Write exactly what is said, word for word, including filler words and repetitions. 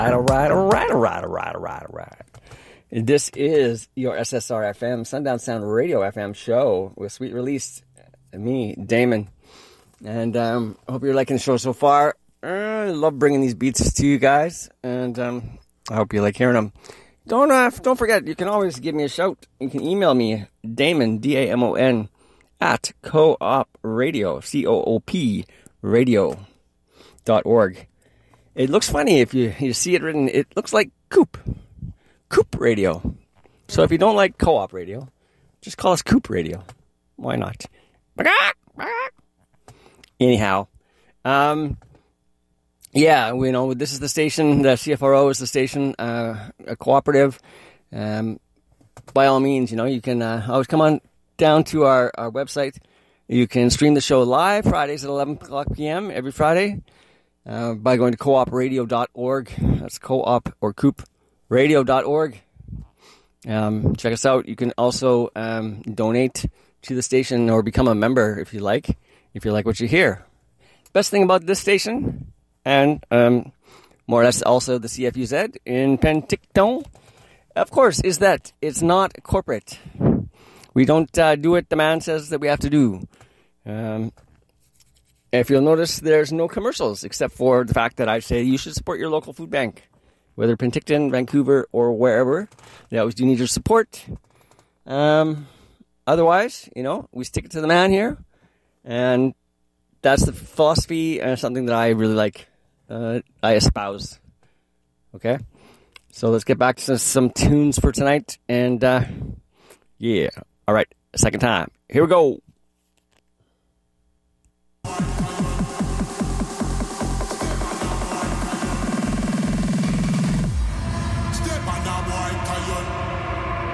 all right, all right, all right, all right, all right, all right. This is your S S R F M, Sundown Sound Radio F M show with Sweet Release. Me, Damon. And um, I hope you're liking the show so far. Uh, I love bringing these beats to you guys. And um, I hope you like hearing them. Don't uh, don't forget, you can always give me a shout. You can email me, Damon, D A M O N, at Co-op Radio, C O O P, radio dot org. It looks funny if you, you see it written. It looks like Coop. Coop Radio. So if you don't like Co-op Radio, just call us Coop Radio. Why not? Anyhow, um, yeah, you know, this is the station, the C F R O is the station, uh, a cooperative. Um, by all means, you know, you can uh, always come on down to our, our website. You can stream the show live Fridays at eleven o'clock p.m. every Friday uh, by going to co op radio dot org. That's co-op or coop radio dot org. Um, check us out. You can also um, donate to the station or become a member if you like, if you like what you hear. Best thing about this station, and um, more or less also the C F U Z in Penticton, of course, is that it's not corporate. We don't uh, do what the man says that we have to do. Um, if you'll notice, there's no commercials except for the fact that I say you should support your local food bank, whether Penticton, Vancouver, or wherever. They always do need your support. Um... Otherwise, you know, we stick it to the man here, and that's the philosophy and something that I really like. Uh, I espouse. Okay? So let's get back to some tunes for tonight, and uh, yeah. All right, second time. Here we go.